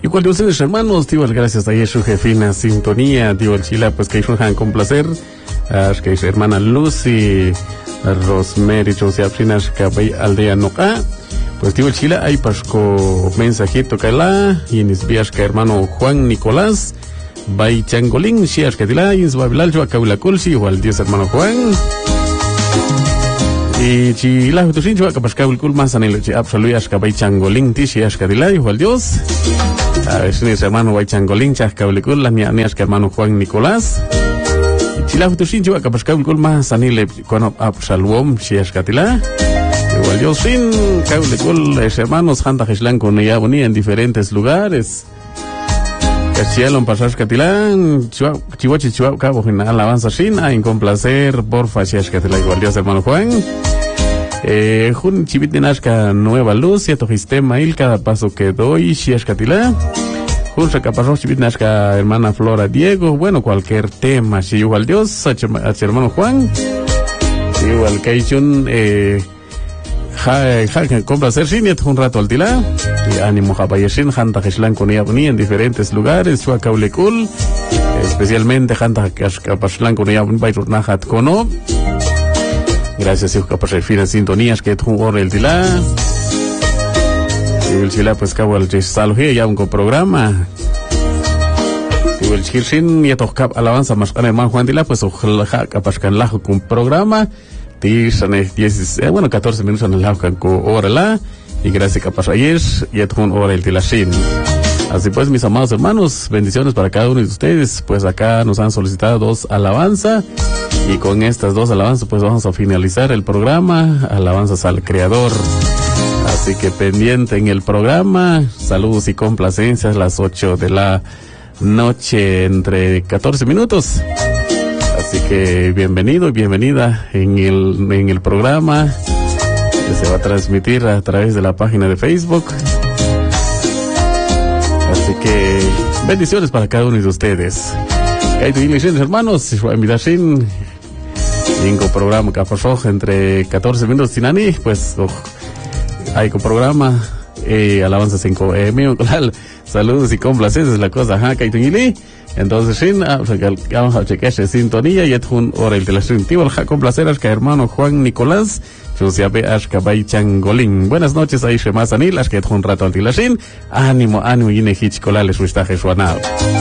Igual de ustedes, hermanos, tío, gracias a su jefina sintonía, tío, el Chila, pues que han con placer, que su hermana Lucy, Rosemary, José que vaya aldea Noca, pues tío, el Chila, hay pasco mensajito que la, y en vías que hermano Juan Nicolás, Bay Changolín, Shias que tila, y en su babilalcho, acá la colsi, igual Dios hermano Juan. Y si la justo sin chua capaz que el cul más anelo si absoluyas que Bay Changolín, ti es que tila, igual Dios. A ver si es hermano Bay Changolín, chas que el cul, la mía es que hermano Juan Nicolás. Si la justo sin chua capaz que el cul más anelo cuando absoluom, si es que tila. Igual Dios sin que el cul es hermanos Hanta Jeslan con ella bonía en diferentes lugares. Castielon pasas Catilán, Chihuachi Chihuahua, Cabo General, alabanza sin, en complacer, porfa, Chias Catilán, igual Dios hermano Juan. Jun Chivit de Nazca Nueva Luz, cierto sistema, il cada paso que doy, Chias Catilán. Jun Sacapasó Chivit Nazca hermana Flora Diego, bueno, cualquier tema, si igual Dios, a hermano Juan. Igual Kaichun, complacer sin un rato al tila y ánimo jabayeshin hanta jeslan con ella en diferentes lugares chua kaulekul especialmente hanta kapaslan con ella bairurnahat kono gracias a kapasel finas sintonías que tu hora el tila y el chila pues cabo el saluje ya un programa y el chirsin ya toca alabanza más hermano Juan tila pues ojalá kapaskan la con programa bueno, 14 minutos en el lado con hora la y gracias a pasar ayer y a un hora el tilashin. Así pues, mis amados hermanos, bendiciones para cada uno de ustedes. Pues acá nos han solicitado 2 alabanzas y con estas 2 alabanzas pues vamos a finalizar el programa. Alabanzas al Creador. Así que pendiente en el programa. Saludos y complacencias las 8 de la noche entre 14 minutos. Así que bienvenido y bienvenida en el programa que se va a transmitir a través de la página de Facebook. Así que bendiciones para cada uno de ustedes. Hermanos, voy a invitar sin programa que pasó entre 14 minutos sin ani, pues hay un programa alabanza 5 saludos y complacencias la cosa entonces sin vamos a chequear sintonía y un hora el telestintivo el complacer que hermano Juan Nicolás Bay Changolín. Buenas noches ahí Shemas Anil que un rato al tilasin ánimo y ne hitch colales su estaje suanado.